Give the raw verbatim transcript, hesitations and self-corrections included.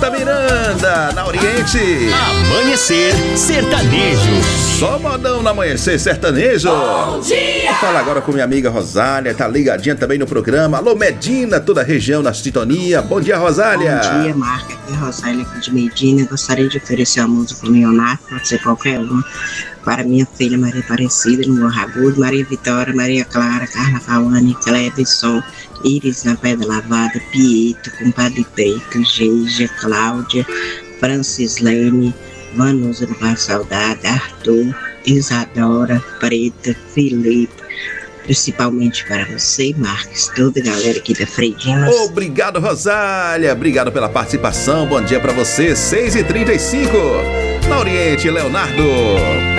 Marta Miranda, na Oriente. Amanhecer Sertanejo. Só modão no Amanhecer Sertanejo. Bom dia! Vou falar agora com minha amiga Rosália, tá ligadinha também no programa. Alô, Medina, toda a região na sintonia. Bom dia, Rosália. Bom dia, Marca. Aqui é Rosália aqui de Medina. Gostaria de oferecer a música pro Leonardo, pode ser qualquer uma. Para minha filha Maria Aparecida, no Morro Agudo, Maria Vitória, Maria Clara, Carla Cauane, Clebson, Iris na Pedra Lavada, Pietro, Compadre Peito, Geija, Cláudia, Francislene, Vanusa do Bar Saudade, Arthur, Isadora, Preta, Felipe, principalmente para você, Marcos, toda a galera aqui da Freidinas. Obrigado, Rosália. Obrigado pela participação. Bom dia para você. seis e trinta e cinco. Na Oriente, Leonardo.